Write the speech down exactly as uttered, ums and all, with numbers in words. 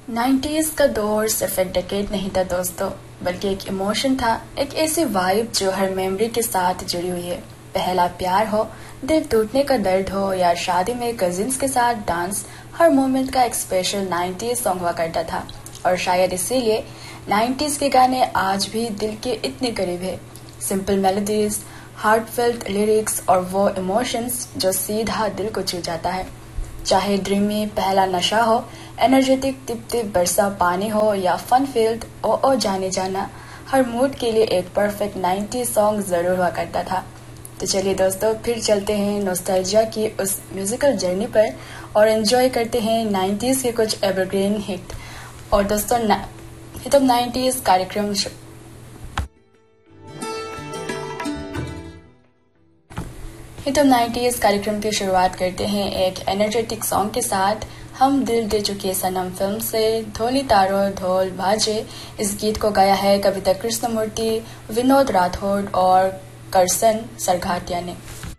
Nineties का दौर सिर्फ एक डेकेड नहीं था दोस्तों, बल्कि एक इमोशन था, एक ऐसी वाइब जो हर मेमोरी के साथ जुड़ी हुई है। पहला प्यार हो, दिल टूटने का दर्द हो या शादी में कजिन्स के साथ डांस, हर मोमेंट का एक स्पेशल नाइन्टीज सॉन्ग हुआ करता था। और शायद इसीलिए नाइन्टीज के गाने आज भी दिल के इतने करीब है। सिंपल मेलोडीज, हार्टफेल्ट लिरिक्स और वो इमोशंस जो सीधा दिल को छू जाता है। चाहे ड्रीमी पहला नशा हो, एनर्जेटिक टिप टिप बरसा पानी हो या फन फील्ड ओ ओ जाने जाना, हर मूड के लिए एक परफेक्ट नाइन्टी सॉन्ग जरूर हुआ करता था। तो चलिए दोस्तों, फिर चलते हैं नॉस्टैल्जिया की उस म्यूजिकल जर्नी पर और एंजॉय करते हैं नाइन्टीज के कुछ एवरग्रीन हिट। और दोस्तों हिट ऑफ नाइन्टीज कार्यक्रम हिट ऑफ नाइन्टीज कार्यक्रम की शुरुआत करते हैं एक एनर्जेटिक सॉन्ग के साथ। हम दिल दे चुके सनम फिल्म से ढोली तारो ढोल बाजे, इस गीत को गाया है कविता कृष्णमूर्ति, विनोद राठौड़ और करसन सरघाटिया ने।